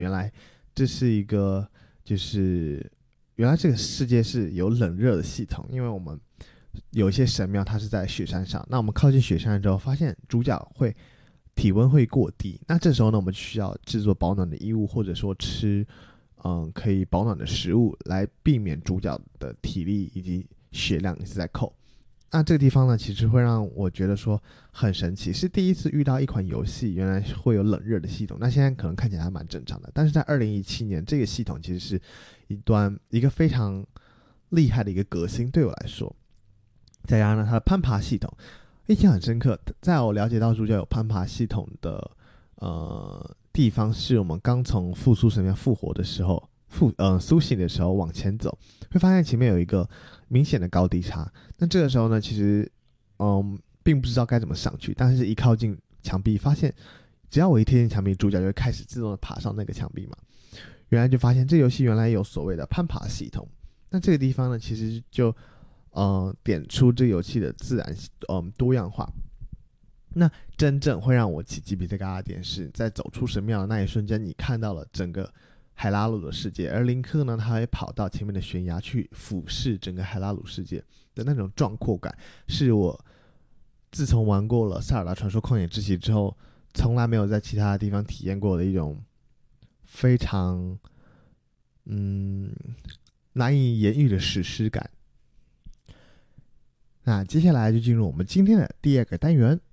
原来这是一个就是原来这个世界是有冷热的系统，因为我们有一些神庙它是在雪山上，那我们靠近雪山之后，发现主角会体温会过低，那这时候呢，我们需要制作保暖的衣物，或者说吃可以保暖的食物，来避免主角的体力以及血量一直在扣。那这个地方呢，其实会让我觉得说很神奇，是第一次遇到一款游戏原来会有冷热的系统。那现在可能看起来还蛮正常的，但是在2017年，这个系统其实是一个非常厉害的一个革新，对我来说。再加上呢，它的攀爬系统印象很深刻。在我了解到主角有攀爬系统的地方，是我们刚从复苏神庙复活的时候，苏醒的时候往前走，会发现前面有一个明显的高低差。那这个时候呢，其实并不知道该怎么上去，但是一靠近墙壁，发现只要我一贴近墙壁，主角就会开始自动的爬上那个墙壁嘛。原来就发现这游戏原来有所谓的攀爬系统。那这个地方呢，其实就点出这个游戏的自然多样化。那真正会让我起鸡皮疙瘩的点是，在走出神庙的那一瞬间，你看到了整个海拉鲁的世界，而林克呢，他会跑到前面的悬崖去俯视整个海拉鲁世界的那种壮阔感，是我自从玩过了塞尔达传说旷野之息之后，从来没有在其他的地方体验过的一种非常难以言喻的史诗感。那接下来就进入我们今天的第二个单元，